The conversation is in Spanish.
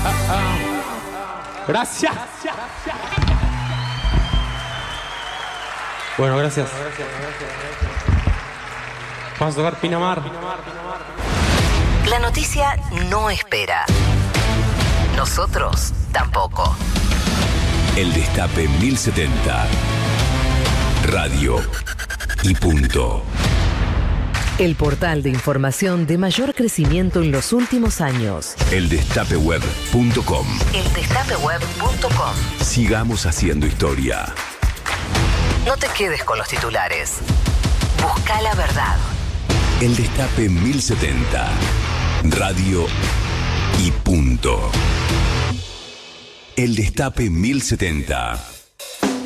Gracias. Bueno, gracias. Vamos a tocar Pinamar. La noticia no espera. Nosotros tampoco. El Destape 1070. Radio y punto. El portal de información de mayor crecimiento en los últimos años. Eldestapeweb.com. Eldestapeweb.com. Sigamos haciendo historia. No te quedes con los titulares. Busca la verdad. El Destape 1070. Radio y punto. El Destape 1070.